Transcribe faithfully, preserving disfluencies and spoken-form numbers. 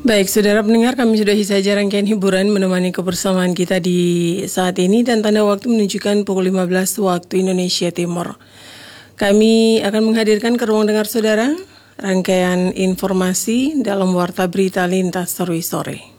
Baik, saudara pendengar, kami sudahi saja rangkaian hiburan menemani kebersamaan kita di saat ini dan tanda waktu menunjukkan pukul lima belas waktu Indonesia Timur. Kami akan menghadirkan ke ruang dengar saudara rangkaian informasi dalam Warta Berita Lintas Serui Sore.